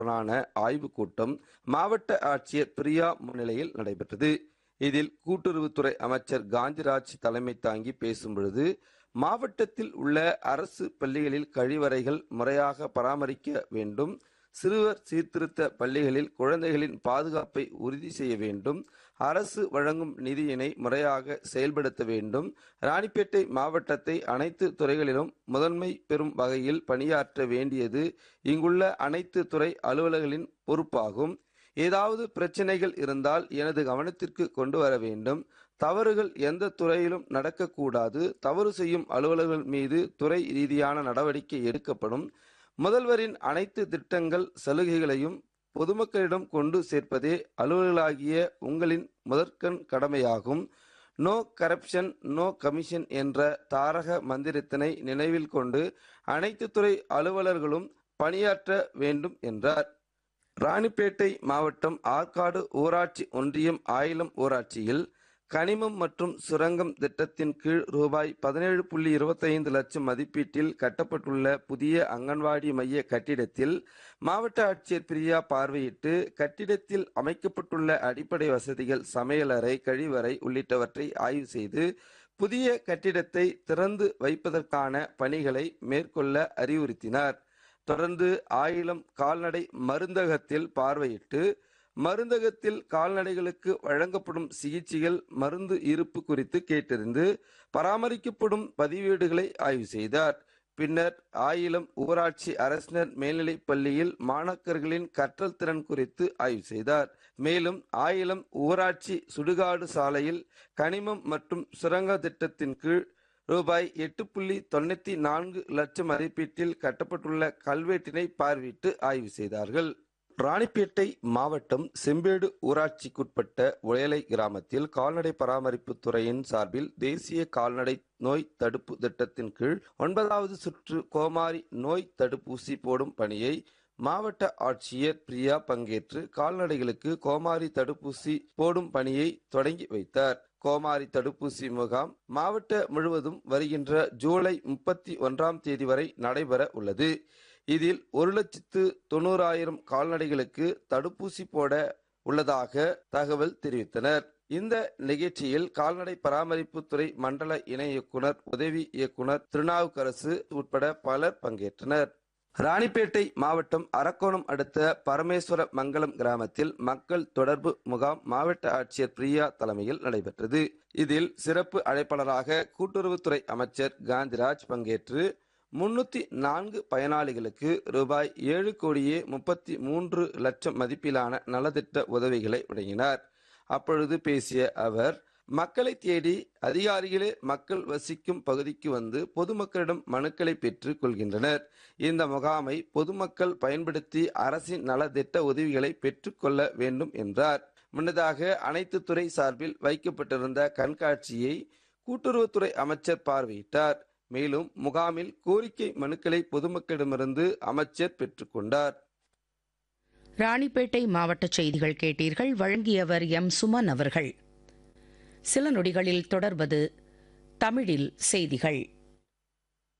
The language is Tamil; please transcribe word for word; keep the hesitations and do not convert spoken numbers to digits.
ஆய்வுக் கூட்டம் மாவட்ட ஆட்சியர் பிரியா முன்னிலையில் நடைபெற்றது. இதில் கூட்டுறவுத்துறை அமைச்சர் காந்திராஜ் தலைமை தாங்கி பேசும்பொழுது, மாவட்டத்தில் உள்ள அரசு பள்ளிகளில் கழிவறைகள் முறையாக பராமரிக்க வேண்டும், சிறுவர் சீர்திருத்த பள்ளிகளில் குழந்தைகளின் பாதுகாப்பை உறுதி செய்ய வேண்டும், அரசு வழங்கும் நிதியினை முறையாக செயல்படுத்த வேண்டும், ராணிப்பேட்டை மாவட்டத்தை அனைத்து துறைகளிலும் முதன்மை பெறும் வகையில் பணியாற்ற வேண்டியது இங்குள்ள அனைத்து துறை அலுவலர்களின் பொறுப்பாகும். ஏதாவது பிரச்சனைகள் இருந்தால் எனது கவனத்திற்கு கொண்டு வர வேண்டும். தவறுகள் எந்த துறையிலும் நடக்கக்கூடாது. தவறு செய்யும் அலுவலர்கள் மீது துறை ரீதியான நடவடிக்கை எடுக்கப்படும். முதல்வரின் அனைத்து திட்டங்கள் சலுகைகளையும் பொதுமக்களிடம் கொண்டு சேர்ப்பதே அலுவலர்களாகிய உங்களின் முதற்கண் கடமையாகும். நோ கரப்ஷன் நோ கமிஷன் என்ற தாரக மந்திரத்தினை நினைவில் கொண்டு அனைத்து துறை அலுவலர்களும் பணியாற்ற வேண்டும் என்றார். ராணிப்பேட்டை மாவட்டம் ஆற்காடு ஊராட்சி ஒன்றியம் ஆயிலம் ஊராட்சியில் கனிமம் மற்றும் சுரங்கம் திட்டத்தின் கீழ் ரூபாய் பதினேழு புள்ளி இருபத்தி ஐந்து லட்சம் மதிப்பீட்டில் கட்டப்பட்டுள்ள புதிய அங்கன்வாடி மைய கட்டிடத்தில் மாவட்ட ஆட்சியர் பிரியா பார்வையிட்டு கட்டிடத்தில் அமைக்கப்பட்டுள்ள அடிப்படை வசதிகள், சமையலறை, கழிவறை உள்ளிட்டவற்றை ஆய்வு செய்து புதிய கட்டிடத்தை திறந்து வைப்பதற்கான பணிகளை மேற்கொள்ள அறிவுறுத்தினார். தொடர்ந்து ஆயிலம் கால்நடை மருந்தகத்தில் பார்வையிட்டு மருந்தகத்தில் கால்நடைகளுக்கு வழங்கப்படும் சிகிச்சைகள், மருந்து இருப்பு குறித்து கேட்டறிந்து பராமரிக்கப்படும் பதிவேடுகளை ஆய்வு செய்தார். பின்னர் ஆயிலம் ஊராட்சி அரசினர் மேல்நிலைப் பள்ளியில் மாணாக்கர்களின் கற்றல் திறன் குறித்து ஆய்வு செய்தார். மேலும் ஆயிலம் ஊராட்சி சுடுகாடு சாலையில் கனிமம் மற்றும் சுரங்க திட்டத்தின் கீழ் ரூபாய் எட்டு புள்ளி தொண்ணூத்தி நான்கு லட்சம் மதிப்பீட்டில் கட்டப்பட்டுள்ள கல்வெட்டினை பார்வையிட்டு ஆய்வு செய்தார்கள். ராணிப்பேட்டை மாவட்டம் செம்பேடு ஊராட்சிக்குட்பட்ட உயலை கிராமத்தில் கால்நடை பராமரிப்பு துறையின் சார்பில் தேசிய கால்நடை நோய் தடுப்பு திட்டத்தின் கீழ் ஒன்பதாவது சுற்று கோமாரி நோய் தடுப்பூசி போடும் பணியை மாவட்ட ஆட்சியர் பிரியா பங்கேற்று கால்நடைகளுக்கு கோமாரி தடுப்பூசி போடும் பணியை தொடங்கி வைத்தார். கோமாரி தடுப்பூசி முகாம் மாவட்ட முழுவதும் வருகின்ற ஜூலை முப்பத்தி ஒன்றாம் தேதி வரை நடைபெற உள்ளது. இதில் ஒரு லட்சத்து தொண்ணூறாயிரம் கால்நடைகளுக்கு தடுப்பூசி போட உள்ளதாக தகவல் தெரிவித்தனர். இந்த நிகழ்ச்சியில் கால்நடை பராமரிப்பு துறை மண்டல இணை இயக்குனர், உதவி இயக்குனர் திருநாவுக்கரசு உட்பட பலர் பங்கேற்றனர். ராணிப்பேட்டை மாவட்டம் அரக்கோணம் அடுத்த பரமேஸ்வர மங்கலம் கிராமத்தில் மக்கள் தொடர்பு முகாம் மாவட்ட ஆட்சியர் பிரியா தலைமையில் நடைபெற்றது. இதில் சிறப்பு அழைப்பாளராக கூட்டுறவுத்துறை அமைச்சர் காந்திராஜ் பங்கேற்று முன்னூத்தி நான்கு பயனாளிகளுக்கு ரூபாய் ஏழு கோடியே முப்பத்தி மூன்று லட்சம் மதிப்பிலான நலத்திட்ட உதவிகளை வழங்கினார். அப்பொழுது பேசிய அவர், மக்களை தேடி அதிகாரிகளே மக்கள் வசிக்கும் பகுதிக்கு வந்து பொதுமக்களிடம் மனுக்களை பெற்றுக் கொள்கின்றனர். இந்த முகாமை பொதுமக்கள் பயன்படுத்தி அரசின் நலத்திட்ட உதவிகளை பெற்றுக் கொள்ள வேண்டும் என்றார். முன்னதாக அனைத்து துறை சார்பில் வைக்கப்பட்டிருந்த கண்காட்சியை கூட்டுறவுத்துறை அமைச்சர் பார்வையிட்டார். மேலும் முகாமில் கோரிக்கை மனுக்களை பொதுமக்களிடமிருந்து அமைச்சர் பெற்றுக் கொண்டார். ராணிப்பேட்டை மாவட்ட செய்திகள் கேட்டீர்கள். வழங்கியவர் எம் சுமன் அவர்கள். சில நொடிகளில் தொடர்வது தமிழில் செய்திகள்.